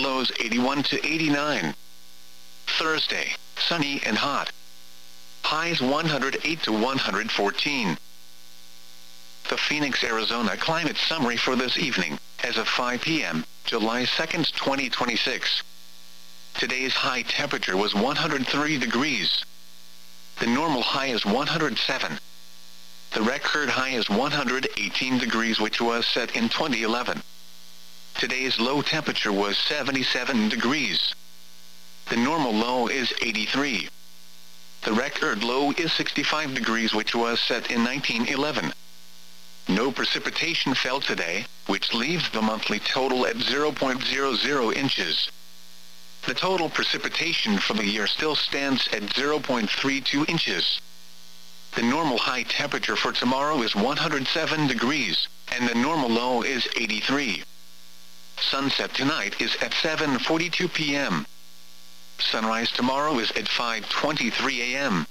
lows 81 to 89. Thursday, sunny and hot. Highs 108 to 114. The Phoenix, Arizona climate summary for this evening, as of 5 p.m., July 2nd, 2026. Today's high temperature was 103 degrees. The normal high is 107. The record high is 118 degrees, which was set in 2011. Today's low temperature was 77 degrees. The normal low is 83. The record low is 65 degrees, which was set in 1911. No precipitation fell today, which leaves the monthly total at 0.00 inches. The total precipitation for the year still stands at 0.32 inches. The normal high temperature for tomorrow is 107 degrees, and the normal low is 83. Sunset tonight is at 7:42 p.m. Sunrise tomorrow is at 5:23 a.m.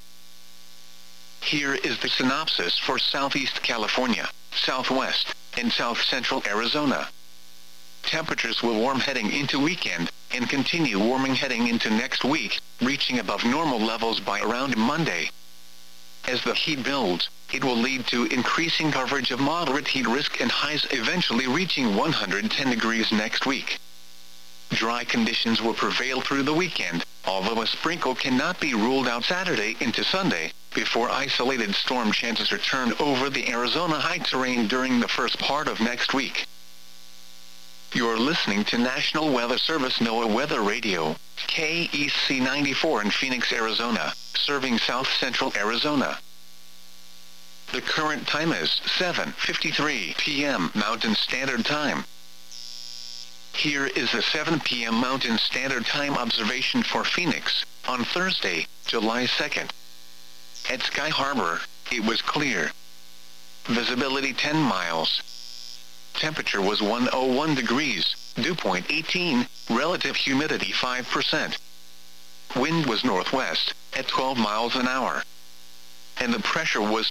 Here is the synopsis for Southeast California, Southwest, and South Central Arizona. Temperatures will warm heading into weekend, and continue warming heading into next week, reaching above normal levels by around Monday. As the heat builds, it will lead to increasing coverage of moderate heat risk and highs eventually reaching 110 degrees next week. Dry conditions will prevail through the weekend, although a sprinkle cannot be ruled out Saturday into Sunday, before isolated storm chances return over the Arizona high terrain during the first part of next week. You're listening to National Weather Service NOAA Weather Radio, KEC 94 in Phoenix, Arizona, serving South Central Arizona. The current time is 7:53 p.m. Mountain Standard Time. Here is the 7 p.m. Mountain Standard Time observation for Phoenix, on Thursday, July 2nd. At Sky Harbor, it was clear. Visibility 10 miles. Temperature was 101 degrees, dew point 18, relative humidity 5%. Wind was northwest, at 12 miles an hour. And the pressure was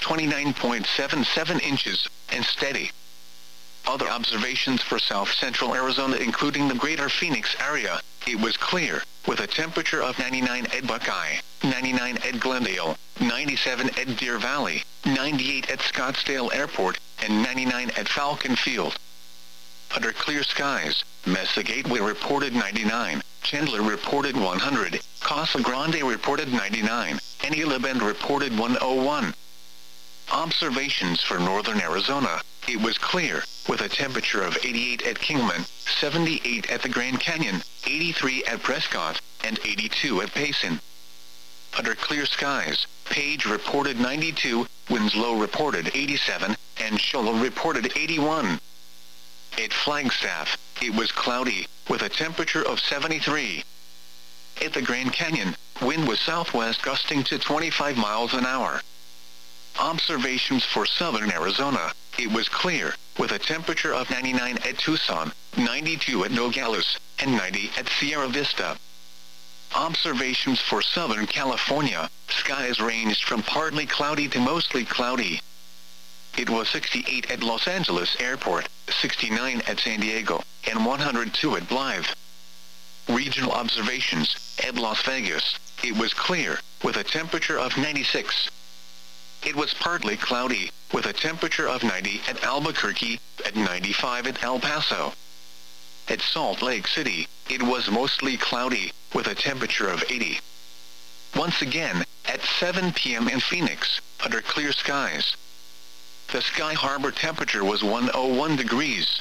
29.77 inches, and steady. Other observations for South Central Arizona, including the greater Phoenix area, it was clear, with a temperature of 99 at Buckeye, 99 at Glendale, 97 at Deer Valley, 98 at Scottsdale Airport, and 99 at Falcon Field. Under clear skies, Mesa Gateway reported 99, Chandler reported 100, Casa Grande reported 99, and Gila Bend reported 101. Observations for northern Arizona, it was clear, with a temperature of 88 at Kingman, 78 at the Grand Canyon, 83 at Prescott, and 82 at Payson. Under clear skies, Page reported 92, Winslow reported 87, and Shoal reported 81. At Flagstaff, it was cloudy, with a temperature of 73. At the Grand Canyon, wind was southwest gusting to 25 miles an hour. Observations for southern Arizona, it was clear, with a temperature of 99 at Tucson, 92 at Nogales, and 90 at Sierra Vista. Observations for Southern California, skies ranged from partly cloudy to mostly cloudy. It was 68 at Los Angeles Airport, 69 at San Diego, and 102 at Blythe. Regional observations, at Las Vegas, it was clear, with a temperature of 96. It was partly cloudy, with a temperature of 90 at Albuquerque, at 95 at El Paso. At Salt Lake City, it was mostly cloudy, with a temperature of 80. Once again, at 7 p.m. in Phoenix, under clear skies. The Sky Harbor temperature was 101 degrees.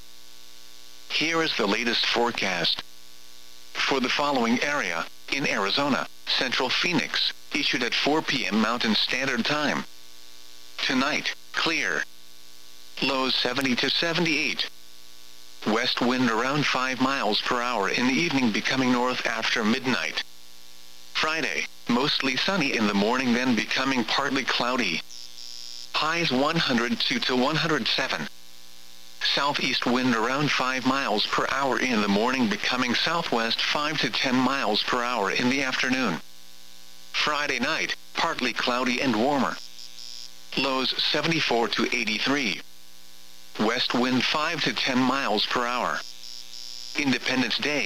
Here is the latest forecast. For the following area, in Arizona, Central Phoenix, issued at 4 p.m. Mountain Standard Time. Tonight, clear. Lows 70 to 78. West wind around 5 miles per hour in the evening, becoming north after midnight. Friday, mostly sunny in the morning, then becoming partly cloudy. Highs 102 to 107. Southeast wind around 5 miles per hour in the morning, becoming southwest 5 to 10 miles per hour in the afternoon. Friday night, partly cloudy and warmer. Lows 74 to 83. West wind 5 to 10 miles per hour. Independence Day,